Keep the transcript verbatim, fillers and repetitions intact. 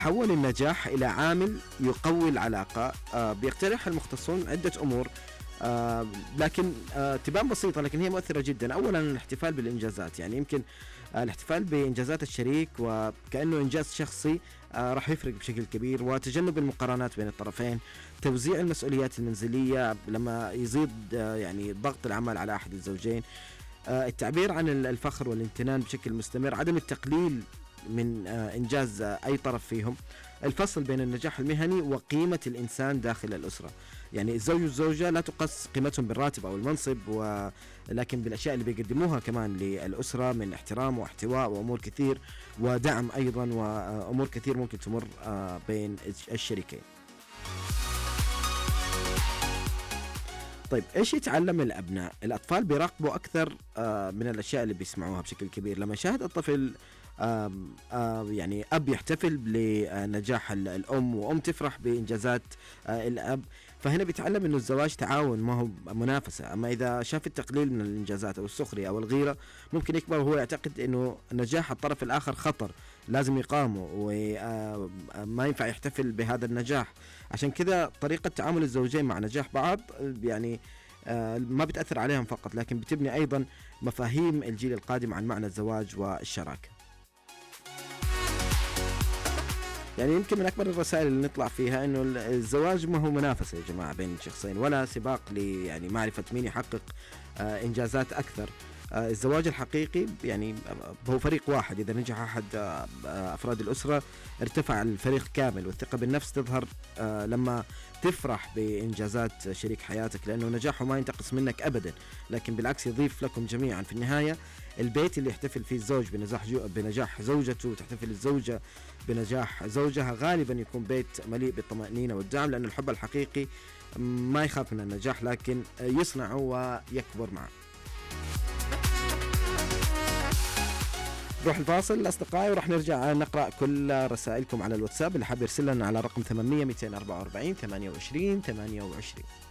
حول النجاح إلى عامل يقوي العلاقة. آه، بيقترح المختصون عدة أمور، آه، لكن آه، تبان بسيطة لكن هي مؤثرة جدا. أولا الاحتفال بالإنجازات، يعني يمكن آه، الاحتفال بإنجازات الشريك وكأنه إنجاز شخصي آه، راح يفرق بشكل كبير. وتجنب المقارنات بين الطرفين، توزيع المسؤوليات المنزلية لما يزيد آه، يعني ضغط العمل على أحد الزوجين، آه، التعبير عن الفخر والامتنان بشكل مستمر، عدم التقليل من آه، إنجاز آه، أي طرف فيهم، الفصل بين النجاح المهني وقيمة الإنسان داخل الأسرة. يعني الزوج والزوجة لا تقص قيمتهم بالراتب أو المنصب، ولكن بالأشياء اللي بيقدموها كمان للأسرة من احترام واحتواء وأمور كثير ودعم أيضا، وأمور كثير ممكن تمر آه، بين الشريكين. طيب إيش يتعلم الأبناء؟ الأطفال بيراقبوا أكثر آه، من الأشياء اللي بيسمعوها بشكل كبير. لما يشاهد الطفل آم، آه، يعني أب يحتفل بنجاح ال- الأم، وأم تفرح بإنجازات آه، الأب، فهنا بيتعلم إنه الزواج تعاون ما هو منافسة. أما إذا شاف التقليل من الإنجازات أو السخرية أو الغيرة، ممكن يكبر وهو يعتقد إنه نجاح الطرف الآخر خطر لازم يقامه، وما ينفع يحتفل بهذا النجاح. عشان كذا طريقة تعامل الزوجين مع نجاح بعض يعني آه، ما بتأثر عليهم فقط، لكن بتبني أيضا مفاهيم الجيل القادم عن معنى الزواج والشراكة. يعني يمكن من أكبر الرسائل اللي نطلع فيها إنه الزواج ما هو منافسة يا جماعة بين شخصين، ولا سباق لي يعني معرفة مين يحقق آه، إنجازات أكثر. آه، الزواج الحقيقي يعني هو فريق واحد، إذا نجح أحد آه، آه، أفراد الأسرة ارتفع الفريق كامل. والثقة بالنفس تظهر آه، لما تفرح بإنجازات شريك حياتك، لأنه نجاحه ما ينتقص منك أبدا، لكن بالعكس يضيف لكم جميعا. في النهاية البيت اللي يحتفل فيه الزوج بنجاح جو بنجاح زوجته، وتحتفل الزوجة بنجاح زوجها، غالبا يكون بيت مليء بالطمأنينة والدعم، لأن الحب الحقيقي ما يخاف من النجاح لكن يصنعه ويكبر معه. نروح الفاصل أصدقائي، وراح نرجع نقرأ كل رسائلكم على الواتساب. اللي حاب يرسل لنا على رقم ثمانمية مئتين وأربعة وأربعين ثمانية وعشرين ثمانية وعشرين.